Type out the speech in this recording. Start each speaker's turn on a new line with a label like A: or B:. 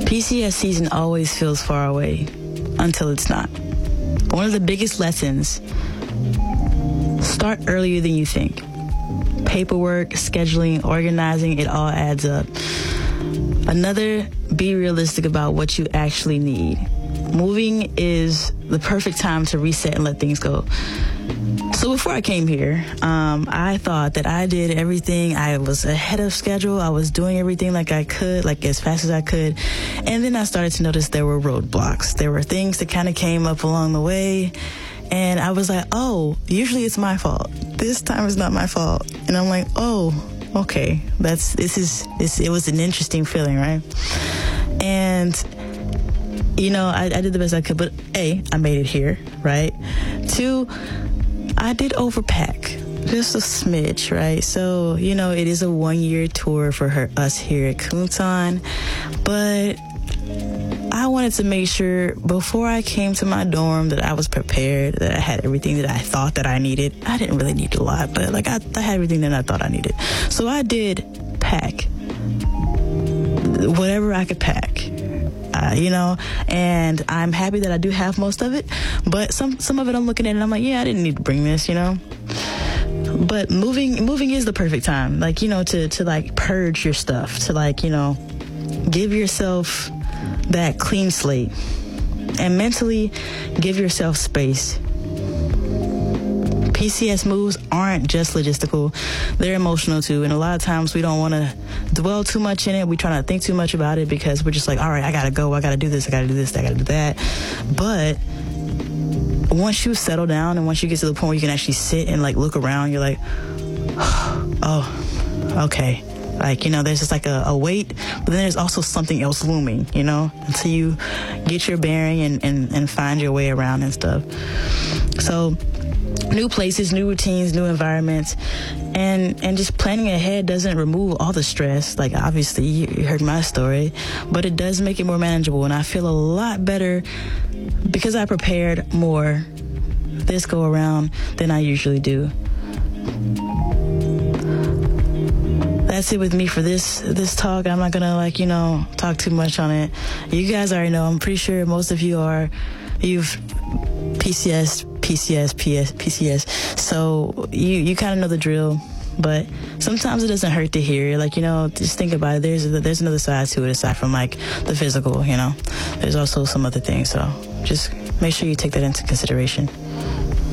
A: PCS season always feels far away until it's not. One of the biggest lessons: start earlier than you think. Paperwork, scheduling, organizing, it all adds up. Another, be realistic about what you actually need. Moving is the perfect time to reset and let things go. So before I came here, I thought that I did everything. I was ahead of schedule. I was doing everything like I could, like as fast as I could. And then I started to notice there were roadblocks. There were things that kind of came up along the way. And I was like, oh, usually it's my fault. This time it's not my fault. And I'm like, oh, okay. It was an interesting feeling, right? And, you know, I did the best I could, but A, I made it here, right? 2, I did overpack. Just a smidge, right? So, you know, it is a 1-year tour for us here at Kuntan, but I wanted to make sure before I came to my dorm that I was prepared, that I had everything that I thought that I needed. I didn't really need a lot, but like I had everything that I thought I needed. So I did pack whatever I could pack, you know, and I'm happy that I do have most of it, but some of it I'm looking at and I'm like, yeah, I didn't need to bring this, you know. But moving is the perfect time, like, you know, to like purge your stuff, to like, you know, give yourself that clean slate and mentally give yourself space. PCS moves aren't just logistical, they're emotional too, and a lot of times we don't want to dwell too much in it. We try not to think too much about it because we're just like, all right, I gotta go, I gotta do this, I gotta do this, I gotta do that. But once you settle down and once you get to the point where you can actually sit and like look around, you're like, oh, okay. Like, you know, there's just like a weight, but then there's also something else looming, you know, until you get your bearing and find your way around and stuff. So new places, new routines, new environments, and just planning ahead doesn't remove all the stress. Like, obviously, you heard my story, but it does make it more manageable, and I feel a lot better because I prepared more this go around than I usually do. That's it with me for this talk. I'm not gonna, like, you know, talk too much on it. You guys already know. I'm pretty sure most of you've PCS, so you kind of know the drill. But sometimes it doesn't hurt to hear. Like, you know, just think about it. There's another side to it aside from like the physical. You know, there's also some other things. So just make sure you take that into consideration.